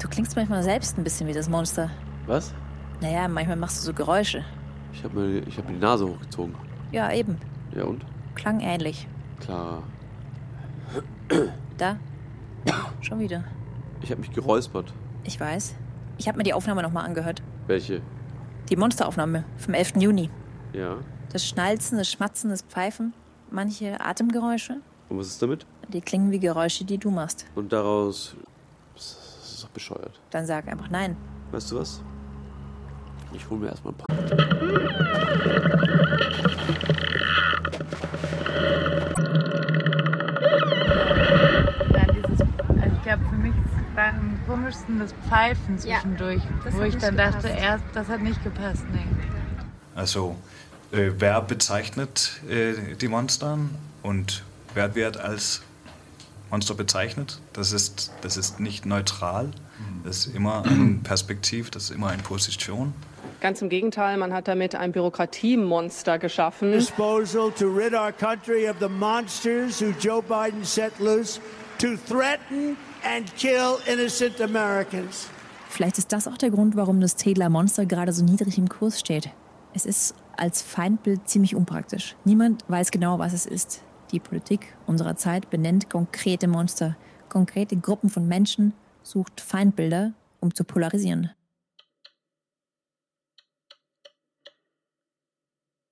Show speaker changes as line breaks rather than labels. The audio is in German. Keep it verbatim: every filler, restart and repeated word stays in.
Du klingst manchmal selbst ein bisschen wie das Monster.
Was?
Naja, manchmal machst du so Geräusche.
Ich habe mir, ich hab mir die Nase hochgezogen.
Ja, eben.
Ja und?
Klang ähnlich.
Klar.
Da. Schon wieder.
Ich habe mich geräuspert.
Ich weiß. Ich habe mir die Aufnahme nochmal angehört.
Welche?
Die Monsteraufnahme vom elften Juni.
Ja.
Das Schnalzen, das Schmatzen, das Pfeifen, manche Atemgeräusche.
Und was ist damit?
Die klingen wie Geräusche, die du machst.
Und daraus... Das ist doch bescheuert.
Dann sag einfach nein.
Weißt du was? Ich hol mir erstmal ein paar...
Ja, dieses, also ich glaube, für mich war am komischsten das Pfeifen zwischendurch,
ja,
wo ich dann dachte,
gepasst.
erst, das hat nicht gepasst. Nee.
Also, äh, wer bezeichnet äh, die Monster und wer wird als Monster bezeichnet? Das ist, das ist nicht neutral, das ist immer ein Perspektiv, das ist immer eine Position.
Ganz im Gegenteil, man hat damit ein Bürokratiemonster geschaffen.
Disposal to rid our country of the monsters who Joe Biden set loose to threaten and kill innocent Americans.
Vielleicht ist das auch der Grund, warum das Tedler Monster gerade so niedrig im Kurs steht. Es ist als Feindbild ziemlich unpraktisch. Niemand weiß genau, was es ist. Die Politik unserer Zeit benennt konkrete Monster, konkrete Gruppen von Menschen, sucht Feindbilder, um zu polarisieren.